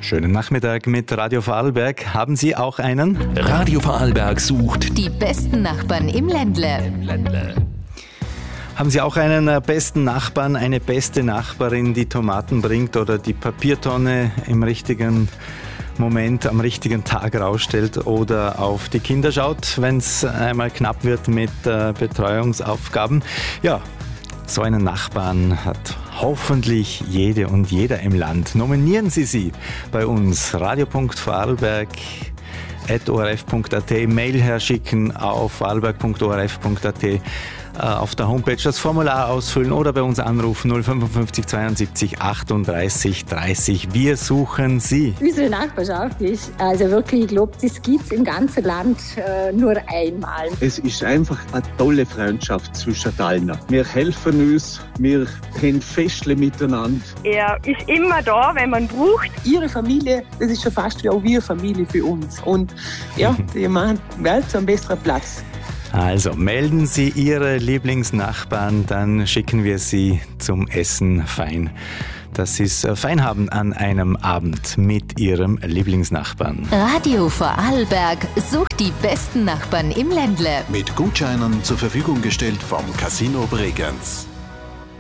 Schönen Nachmittag mit Radio Vorarlberg. Haben Sie auch einen? Radio Vorarlberg sucht die besten Nachbarn im Ländle. Haben Sie auch einen besten Nachbarn, eine beste Nachbarin, die Tomaten bringt oder die Papiertonne im richtigen Moment am richtigen Tag rausstellt oder auf die Kinder schaut, wenn es einmal knapp wird mit Betreuungsaufgaben? Ja, so einen Nachbarn hat hoffentlich jede und jeder im Land. Nominieren Sie sie bei uns. radio.vorarlberg@orf.at, Mail herschicken auf vorarlberg.orf.at, auf der Homepage das Formular ausfüllen oder bei uns anrufen 055 72 38 30. Wir suchen Sie. Unsere Nachbarschaft ist, also wirklich, ich glaube, das gibt es im ganzen Land nur einmal. Es ist einfach eine tolle Freundschaft zwischen allen. Wir helfen uns, wir haben Festle miteinander. Er ist immer da, wenn man braucht. Ihre Familie, das ist schon fast wie auch wir Familie für uns. Und ja, die machen die Welt zu einem besseren Platz. Also melden Sie Ihre Lieblingsnachbarn, dann schicken wir Sie zum Essen fein. Dass Sie es fein haben an einem Abend mit Ihrem Lieblingsnachbarn. Radio Vorarlberg sucht die besten Nachbarn im Ländle. mit Gutscheinen zur Verfügung gestellt vom Casino Bregenz.